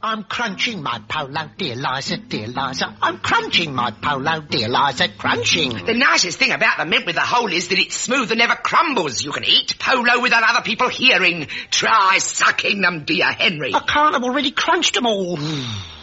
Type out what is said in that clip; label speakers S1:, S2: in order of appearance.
S1: I'm crunching my polo, dear Liza, dear Liza. I'm crunching my polo, dear Liza, crunching.
S2: The nicest thing about the mint with the hole is that it's smooth and never crumbles. You can eat polo without other people hearing. Try sucking them, dear Henry.
S1: I can't, I've already crunched them all.